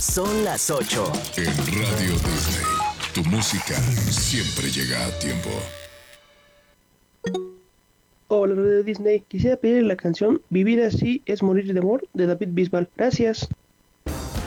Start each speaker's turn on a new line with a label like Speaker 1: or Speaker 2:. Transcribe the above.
Speaker 1: Son las 8.
Speaker 2: En Radio Disney, tu música siempre llega a tiempo.
Speaker 3: Hola, Radio Disney. Quisiera pedir la canción Vivir así es morir de amor de David Bisbal. Gracias.